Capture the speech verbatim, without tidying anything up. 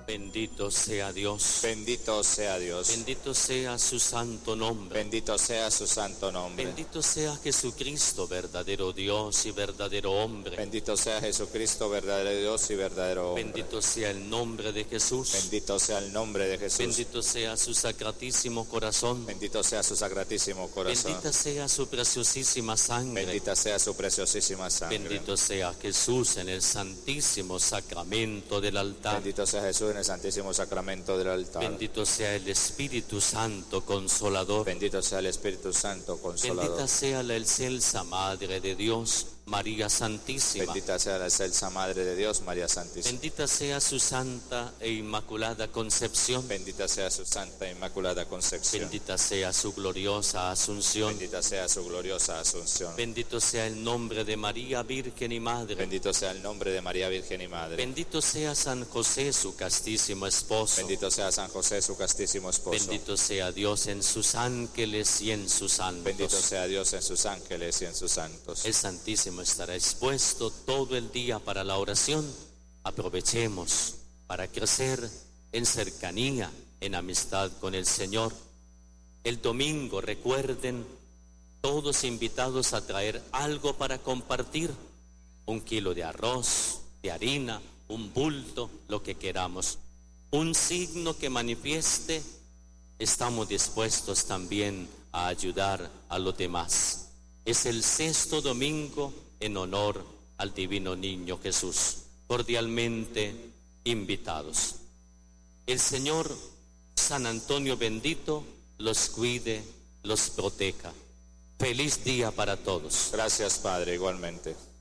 Bendito sea Dios. Bendito sea Dios. Bendito sea su santo nombre. Bendito sea su santo nombre. Bendito sea Jesucristo, verdadero Dios y verdadero hombre. Bendito sea Jesucristo, verdadero Dios y verdadero hombre. Bendito sea el nombre de Jesús. Bendito sea el nombre de Jesús. Bendito sea su sacratísimo corazón. Bendito sea su sacratísimo corazón. Bendita sea su preciosísima sangre. Bendita sea su preciosísima sangre. Bendito sea Jesús en el santísimo sacramento del altar. Bendito sea Jesús en el santísimo sacramento del altar. Bendito sea el Espíritu Santo Consolador. Bendito sea el Espíritu Santo Consolador. Bendita sea la excelsa Madre de Dios, María Santísima. Bendita sea la excelsa Madre de Dios, María Santísima. Bendita sea su santa e inmaculada concepción. Bendita sea su santa e inmaculada concepción. Bendita sea su gloriosa asunción. Bendita sea su gloriosa asunción. Bendito sea el nombre de María Virgen y Madre. Bendito sea el nombre de María Virgen y Madre. Bendito sea San José, su castísimo esposo. Bendito sea San José, su castísimo esposo. Bendito sea Dios en sus ángeles y en sus santos. Bendito sea Dios en sus ángeles y en sus santos. El Santísimo estará expuesto todo el día para la oración. Aprovechemos para crecer en cercanía, en amistad con el Señor. El domingo, recuerden, todos invitados a traer algo para compartir. Un kilo de arroz, de harina, un bulto, lo que queramos. Un signo que manifieste, estamos dispuestos también a ayudar a los demás. Es el sexto domingo en honor al divino niño Jesús. Cordialmente invitados. El Señor San Antonio bendito los cuide, los proteja. Feliz día para todos. Gracias, Padre, igualmente.